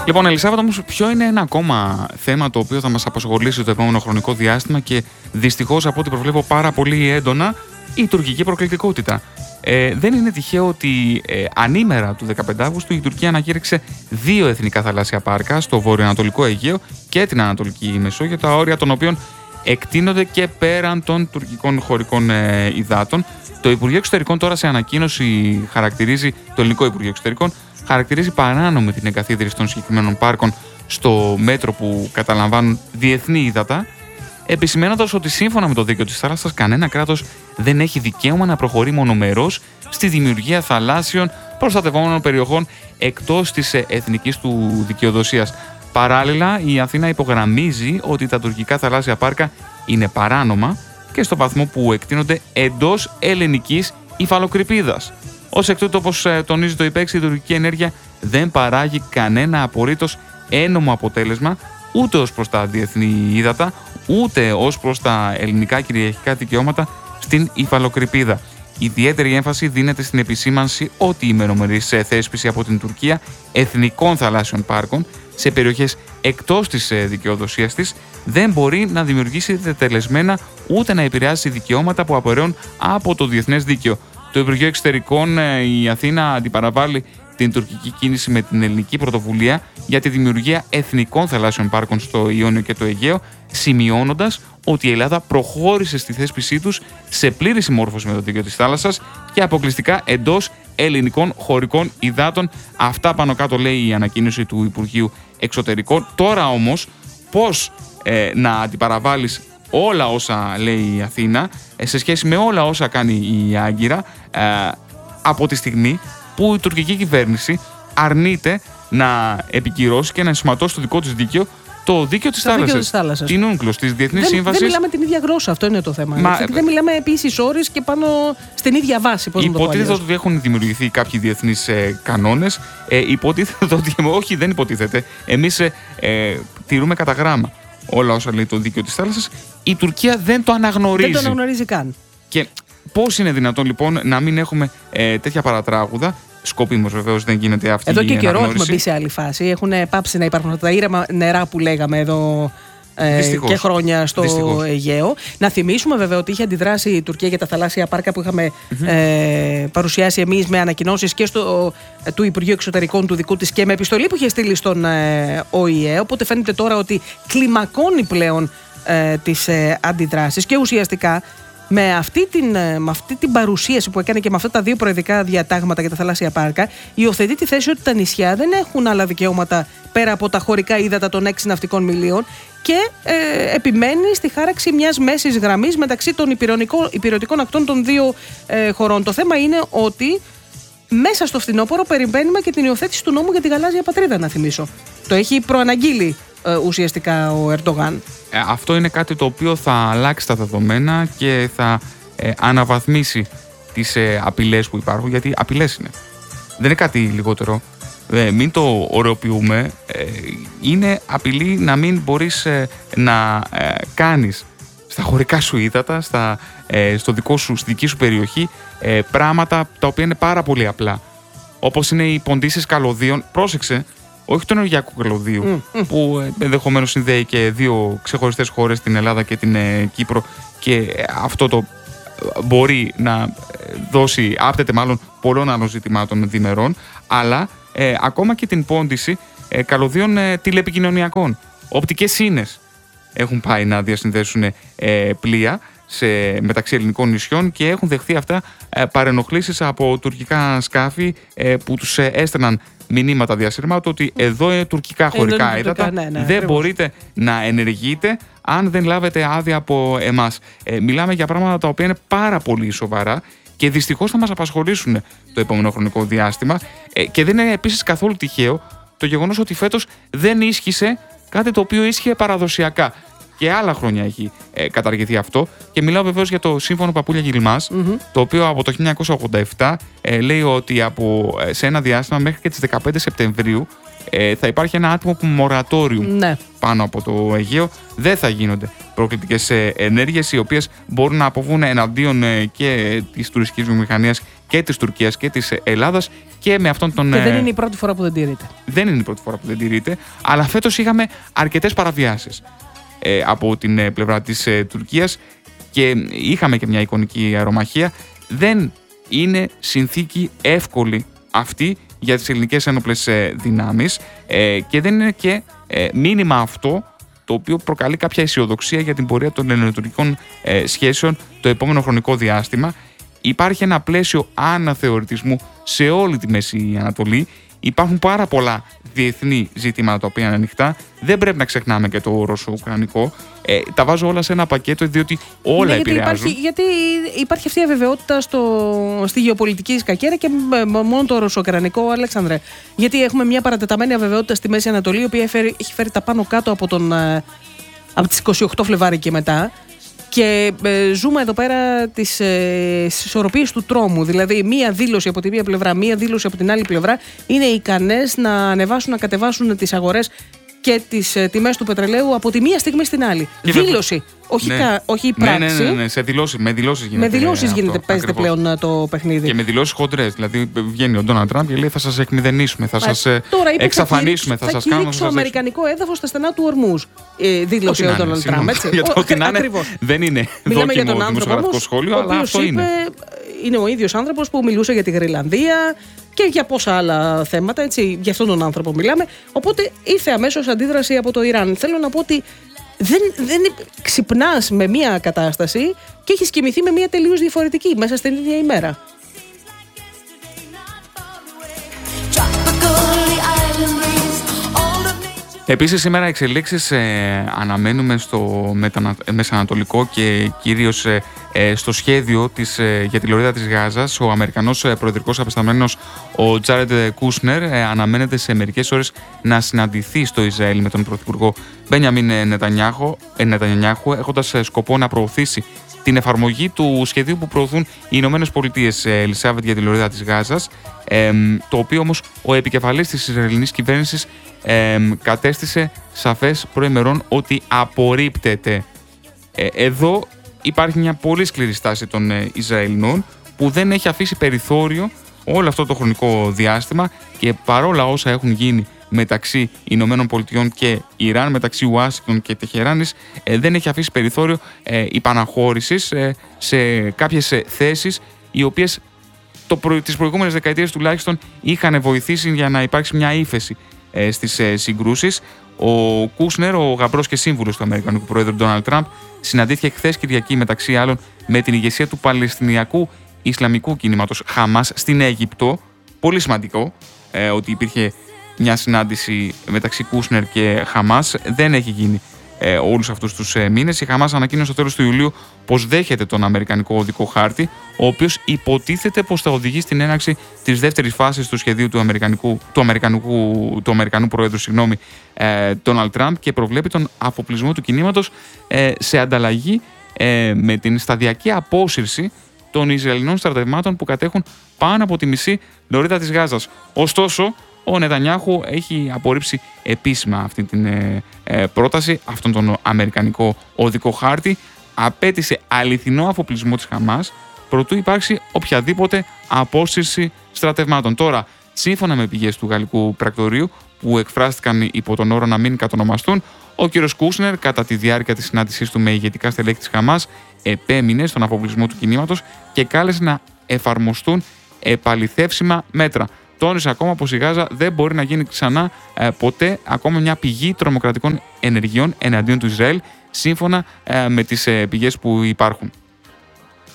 Λοιπόν, Ελισάβετ, όμως, ποιο είναι ένα ακόμα θέμα το οποίο θα μας απασχολήσει το επόμενο χρονικό διάστημα και δυστυχώς από ό,τι προβλέπω πάρα πολύ έντονα, η τουρκική προκλητικότητα. Δεν είναι τυχαίο ότι ανήμερα του 15 Αύγουστου η Τουρκία ανακήρυξε 2 εθνικά θαλάσσια πάρκα στο βορειοανατολικό Αιγαίο και την Ανατολική Μεσόγειο, τα όρια των οποίων εκτείνονται και πέραν των τουρκικών χωρικών υδάτων. Το Υπουργείο Εξωτερικών τώρα σε ανακοίνωση χαρακτηρίζει, το Ελληνικό Υπουργείο Εξωτερικών χαρακτηρίζει παράνομη την εγκαθίδρυση των συγκεκριμένων πάρκων στο μέτρο που καταλαμβάνουν διεθνή ύδατα, επισημαίνοντας ότι σύμφωνα με το δίκαιο της θάλασσας κανένα κράτος δεν έχει δικαίωμα να προχωρεί μονομερώς στη δημιουργία θαλάσσιων προστατευόμενων περιοχών εκτός της εθνικής του δικαιοδοσίας. Παράλληλα, η Αθήνα υπογραμμίζει ότι τα τουρκικά θαλάσσια πάρκα είναι παράνομα και στο βαθμό που εκτείνονται εντός ελληνικής υφαλοκρηπίδας. Ως εκ τούτου, όπως τονίζει το ΙΠΕΞ, η τουρκική ενέργεια δεν παράγει κανένα απολύτως ένομο αποτέλεσμα ούτε ως προς τα διεθνή ύδατα, ούτε ως προς τα ελληνικά κυριαρχικά δικαιώματα στην υφαλοκρηπίδα. Ιδιαίτερη έμφαση δίνεται στην επισήμανση ότι η μερομερής θέσπιση από την Τουρκία εθνικών θαλάσσιων πάρκων σε περιοχές εκτός της δικαιοδοσίας της δεν μπορεί να δημιουργήσει τετελεσμένα ούτε να επηρεάσει δικαιώματα που απορρέουν από το διεθνές δίκαιο. Το Υπουργείο Εξωτερικών, η Αθήνα, αντιπαραβάλλει την τουρκική κίνηση με την ελληνική πρωτοβουλία για τη δημιουργία εθνικών θαλάσσιων πάρκων στο Ιόνιο και το Αιγαίο, σημειώνοντας ότι η Ελλάδα προχώρησε στη θέσπισή τους σε πλήρη συμμόρφωση με το δίκαιο της θάλασσας και αποκλειστικά εντός ελληνικών χωρικών υδάτων. Αυτά πάνω κάτω λέει η ανακοίνωση του Υπουργείου Εξωτερικών. Τώρα όμως, πώς να αντιπαραβάλεις όλα όσα λέει η Αθήνα σε σχέση με όλα όσα κάνει η Άγκυρα από τη στιγμή που η τουρκική κυβέρνηση αρνείται να επικυρώσει και να ενσωματώσει το δικό της δίκαιο το δίκαιο της θάλασσας. Την UNCLOS, της Διεθνής Σύμβασης. Δεν μιλάμε την ίδια γλώσσα, αυτό είναι το θέμα. Δεν μιλάμε επίσης όρες και πάνω στην ίδια βάση. Υποτίθεται ότι έχουν δημιουργηθεί κάποιοι διεθνείς κανόνες. Υποτίθεται ότι. Όχι, δεν υποτίθεται. Εμείς τηρούμε κατά γράμμα όλα όσα λέει το δίκαιο της θάλασσας. Η Τουρκία δεν το αναγνωρίζει. Δεν το αναγνωρίζει καν. Και πώς είναι δυνατόν λοιπόν να μην έχουμε τέτοια παρατράγουδα? Σκοπίμως βεβαίως δεν γίνεται αυτή η αναγνώριση. Εδώ και καιρό έχουμε μπει σε άλλη φάση. Έχουν πάψει να υπάρχουν αυτά τα ήρεμα νερά που λέγαμε εδώ και χρόνια στο Αιγαίο. Να θυμίσουμε βέβαια ότι είχε αντιδράσει η Τουρκία για τα θαλάσσια πάρκα που είχαμε παρουσιάσει εμείς με ανακοινώσεις και του Υπουργείου Εξωτερικών του δικού της και με επιστολή που είχε στείλει στον ΟΗΕ. Οπότε φαίνεται τώρα ότι κλιμακώνει πλέον τις αντιδράσεις και ουσιαστικά με αυτή την παρουσίαση που έκανε και με αυτά τα 2 προεδρικά διατάγματα για τα θαλάσσια πάρκα, υιοθετεί τη θέση ότι τα νησιά δεν έχουν άλλα δικαιώματα πέρα από τα χωρικά ύδατα των 6 ναυτικών μιλίων και επιμένει στη χάραξη μιας μέσης γραμμής μεταξύ των υπηρετικών ακτών των 2 χωρών. Το θέμα είναι ότι μέσα στο φθινόπωρο περιμένουμε και την υιοθέτηση του νόμου για τη γαλάζια πατρίδα, να θυμίσω. Το έχει προαναγγείλει ουσιαστικά ο Ερντογάν. Αυτό είναι κάτι το οποίο θα αλλάξει τα δεδομένα και θα αναβαθμίσει τις απειλές που υπάρχουν, γιατί απειλές είναι. Δεν είναι κάτι λιγότερο. Μην το ωρεοποιούμε. Είναι απειλή να μην μπορείς να κάνεις στα χωρικά σου ύδατα, στη δική σου περιοχή, πράγματα τα οποία είναι πάρα πολύ απλά. Όπως είναι οι ποντίσεις καλωδίων. Πρόσεξε, όχι του ενεργειακού καλωδίου, που ενδεχομένως συνδέει και 2 ξεχωριστές χώρες, την Ελλάδα και την Κύπρο, και αυτό το μπορεί να δώσει, άπτεται μάλλον πολλών άλλων ζητημάτων διμερών, αλλά ακόμα και την πόντιση καλωδίων τηλεπικοινωνιακών. Οπτικές σύνες έχουν πάει να διασυνδέσουν πλοία μεταξύ ελληνικών νησιών και έχουν δεχθεί αυτά παρενοχλήσεις από τουρκικά σκάφη που τους έστελναν μηνύματα διασύρματο ότι εδώ τουρκικά χωρικά ύδατα, δεν μπορείτε να ενεργείτε αν δεν λάβετε άδεια από εμάς. Μιλάμε για πράγματα τα οποία είναι πάρα πολύ σοβαρά και δυστυχώς θα μας απασχολήσουν το επόμενο χρονικό διάστημα, και δεν είναι επίσης καθόλου τυχαίο το γεγονός ότι φέτος δεν ίσχυσε κάτι το οποίο ίσχυε παραδοσιακά. Και άλλα χρόνια έχει καταργηθεί αυτό, και μιλάω βεβαίως για το Σύμφωνο Παπούλια-Γιλμάς, το οποίο από το 1987 λέει ότι σε ένα διάστημα μέχρι και τις 15 Σεπτεμβρίου θα υπάρχει ένα άτομο μορατόριου πάνω από το Αιγαίο. Δεν θα γίνονται προκλητικές ενέργειες, οι οποίες μπορούν να αποβούν εναντίον και της τουριστικής βιομηχανίας και της Τουρκίας και της Ελλάδας Και με αυτόν τον. Και δεν είναι η πρώτη φορά που δεν τηρείται. Δεν είναι η πρώτη φορά που δεν τηρείται, αλλά φέτος είχαμε αρκετές παραβιάσεις από την πλευρά της Τουρκίας και είχαμε και μια εικονική αερομαχία. Δεν είναι συνθήκη εύκολη αυτή για τις ελληνικές ένοπλες δυνάμεις και δεν είναι και μήνυμα αυτό το οποίο προκαλεί κάποια αισιοδοξία για την πορεία των ελληνοτουρκικών σχέσεων το επόμενο χρονικό διάστημα. Υπάρχει ένα πλαίσιο αναθεωρητισμού σε όλη τη Μέση Ανατολή. Υπάρχουν πάρα πολλά διεθνή ζητήματα τα οποία είναι ανοιχτά. Δεν πρέπει να ξεχνάμε και το ρωσο-ουκρανικό. Τα βάζω όλα σε ένα πακέτο, διότι όλα επηρεάζουν. Γιατί υπάρχει αυτή η αβεβαιότητα στη γεωπολιτική σκακέρα και μόνο το ρωσο-ουκρανικό, Αλέξανδρε. Γιατί έχουμε μια παρατεταμένη αβεβαιότητα στη Μέση Ανατολή, η οποία έχει φέρει τα πάνω κάτω από τις 28 Φλεβάρι και μετά. Και ζούμε εδώ πέρα τις ισορροπίες του τρόμου. Δηλαδή, μία δήλωση από τη μία πλευρά, μία δήλωση από την άλλη πλευρά είναι ικανές να ανεβάσουν, να κατεβάσουν τις αγορές και τις τιμές του πετρελαίου από τη μία στιγμή στην άλλη. Και δήλωση, όχι η πράξη. Ναι, με δηλώσεις γίνεται. Με δηλώσεις παίζεται πλέον το παιχνίδι. Και με δηλώσεις χοντρές. Δηλαδή, βγαίνει ο Ντόναλντ Τραμπ και λέει: θα σας εκμηδενήσουμε, θα σας εξαφανίσουμε, θα σας κάνουμε. Θα κηρύξω αμερικανικό έδαφος στα στενά του Ορμούζ. Δήλωσε ο Ντόναλντ Τραμπ. Δεν είναι δόκιμο δημοσιογραφικό σχόλιο, αλλά αυτό είναι. Είναι ο ίδιος άνθρωπος που μιλούσε για τη Γροιλανδία και για πόσα άλλα θέματα, έτσι, για αυτόν τον άνθρωπο μιλάμε. Οπότε ήρθε αμέσως αντίδραση από το Ιράν. Θέλω να πω ότι δεν ξυπνάς με μία κατάσταση και έχεις κοιμηθεί με μία τελείως διαφορετική μέσα στην ίδια ημέρα. Επίσης σήμερα εξελίξεις αναμένουμε στο μεσανατολικό και κυρίως στο σχέδιο για τη λωρίδα της Γάζας. Ο Αμερικανός προεδρικός απεσταλμένος ο Τζάρεντ Κούσνερ αναμένεται σε μερικές ώρες να συναντηθεί στο Ισραήλ με τον Πρωθυπουργό Μπένιαμιν Νετανιάχου, έχοντας σκοπό να προωθήσει την εφαρμογή του σχεδίου που προωθούν οι Ηνωμένες Πολιτείες, Ελισάβετ, για τη λωρίδα της Γάζας, το οποίο όμως ο επικεφαλής της Ισραηλινής κυβέρνησης κατέστησε σαφές προημερών ότι απορρίπτεται. Εδώ υπάρχει μια πολύ σκληρή στάση των Ισραηλινών που δεν έχει αφήσει περιθώριο όλο αυτό το χρονικό διάστημα και παρόλα όσα έχουν γίνει μεταξύ Ηνωμένων Πολιτειών και Ιράν, μεταξύ Ουάσιγκτον και Τεχεράνης, δεν έχει αφήσει περιθώριο υπαναχώρησης σε κάποιες θέσεις οι οποίες τις προηγούμενες δεκαετίες τουλάχιστον είχαν βοηθήσει για να υπάρξει μια ύφεση στις συγκρούσεις. Ο Κούσνερ, ο γαμπρός και σύμβουλος του Αμερικανικού Πρόεδρου Ντόναλντ Τραμπ, συναντήθηκε χθες Κυριακή μεταξύ άλλων με την ηγεσία του Παλαιστινιακού Ισλαμικού κινήματος Χαμάς στην Αίγυπτο. Πολύ σημαντικό ότι υπήρχε μια συνάντηση μεταξύ Κούσνερ και Χαμάς. Δεν έχει γίνει όλους αυτούς τους μήνες. Η Χαμάς ανακοίνωσε στο τέλος του Ιουλίου πως δέχεται τον Αμερικανικό οδικό χάρτη, ο οποίος υποτίθεται πως θα οδηγεί στην έναρξη της δεύτερης φάσης του σχεδίου του Αμερικανού Προέδρου, Ντόναλντ Τραμπ, και προβλέπει τον αφοπλισμό του κινήματος σε ανταλλαγή με την σταδιακή απόσυρση των Ισραηλινών στρατευμάτων που κατέχουν πάνω από τη μισή λωρίδα της Γάζας. Ωστόσο, ο Νετανιάχου έχει απορρίψει επίσημα αυτή την πρόταση, αυτόν τον αμερικανικό οδικό χάρτη. Απέτησε αληθινό αφοπλισμό της Χαμάς προτού υπάρξει οποιαδήποτε απόσυρση στρατευμάτων. Τώρα, σύμφωνα με πηγές του γαλλικού πρακτορείου που εκφράστηκαν υπό τον όρο να μην κατονομαστούν, ο κ. Κούσνερ κατά τη διάρκεια της συνάντησής του με ηγετικά στελέχη της Χαμάς επέμεινε στον αφοπλισμό του κινήματος και κάλεσε να εφαρμοστούν επαληθεύσιμα μέτρα. Τόνισε ακόμα πως η Γάζα δεν μπορεί να γίνει ξανά ποτέ ακόμα μια πηγή τρομοκρατικών ενεργειών εναντίον του Ισραήλ, σύμφωνα με τις πηγές που υπάρχουν.